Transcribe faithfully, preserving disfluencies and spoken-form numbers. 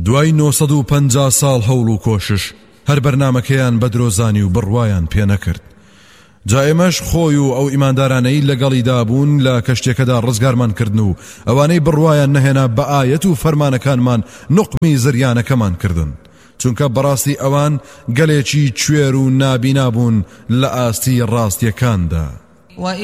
دوای نۆ سەد و پەنجا ساڵ هەوڵ و کۆشش هەر بەرنامەکەیان بە درۆزانی و بڕوایان پێ نەکرد. جا ئێمەش خۆی و ئەو ئیماندارانەی لەگەڵیدا بوون لە کەشتێکەدا ڕزگارمان کردن و ئەوانەی بڕوایان نەهێنا بە ئایەت و فەرمانەکانمان نوقمی زریانەکەمان کردن، چونکە بەڕاستی ئەوان گەلێکی کوێر و نابینا بوون لە ئاستی ڕاستیەکاندا.